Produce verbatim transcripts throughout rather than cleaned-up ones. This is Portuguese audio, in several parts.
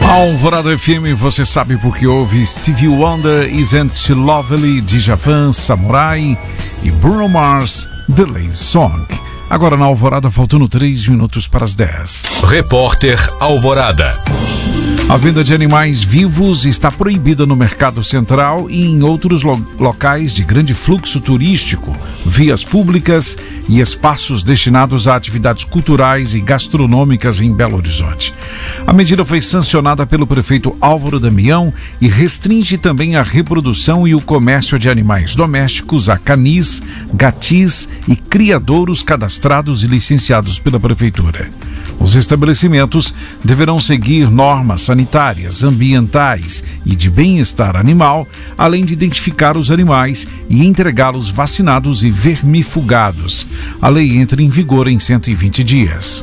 Alvorada F M, você sabe porque houve Stevie Wonder, Isn't She Lovely, Djavan, Samurai e Bruno Mars, The Lazy Song. Agora na Alvorada, faltando três minutos para as dez. Repórter Alvorada. A venda de animais vivos está proibida no Mercado Central e em outros lo- locais de grande fluxo turístico, vias públicas e espaços destinados a atividades culturais e gastronômicas em Belo Horizonte. A medida foi sancionada pelo prefeito Álvaro Damião e restringe também a reprodução e o comércio de animais domésticos a canis, gatis e criadouros cadastrados e licenciados pela prefeitura. Os estabelecimentos deverão seguir normas sanitárias, ambientais e de bem-estar animal, além de identificar os animais e entregá-los vacinados e vermifugados. A lei entra em vigor em cento e vinte dias.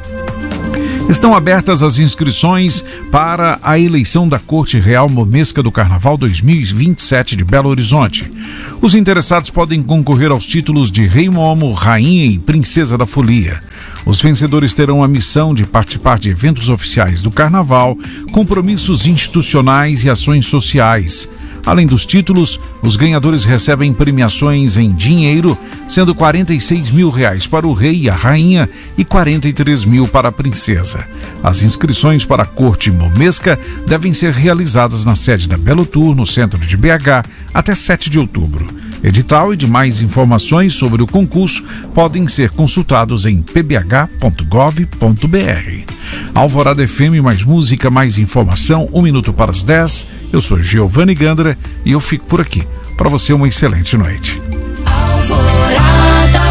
Estão abertas as inscrições para a eleição da Corte Real Momesca do Carnaval dois mil e vinte e sete de Belo Horizonte. Os interessados podem concorrer aos títulos de Rei Momo, Rainha e Princesa da Folia. Os vencedores terão a missão de participar de eventos oficiais do Carnaval, compromissos institucionais e ações sociais. Além dos títulos, os ganhadores recebem premiações em dinheiro, sendo quarenta e seis mil reais para o rei e a rainha e quarenta e três mil para a princesa. As inscrições para a Corte Momesca devem ser realizadas na sede da Belo Tour, no centro de B H, até sete de outubro. Edital e demais informações sobre o concurso podem ser consultados em p b h ponto gov ponto b r. Alvorada F M, mais música, mais informação, um minuto para as dez. Eu sou Giovanni Gandra e eu fico por aqui. Para você, uma excelente noite. Alvorada.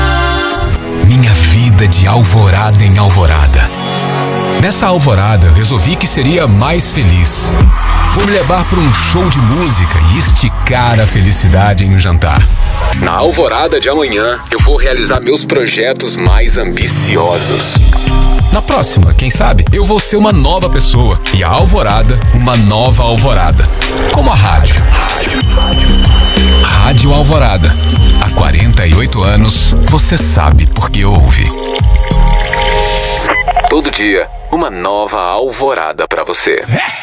Minha vida de alvorada em alvorada. Nessa alvorada, eu resolvi que seria mais feliz. Vou me levar para um show de música e esticar a felicidade em um jantar. Na alvorada de amanhã, eu vou realizar meus projetos mais ambiciosos. Na próxima, quem sabe, eu vou ser uma nova pessoa e a alvorada, uma nova alvorada. Como a rádio. Rádio Alvorada. Há quarenta e oito anos, você sabe por que ouve. Todo dia, uma nova alvorada pra você.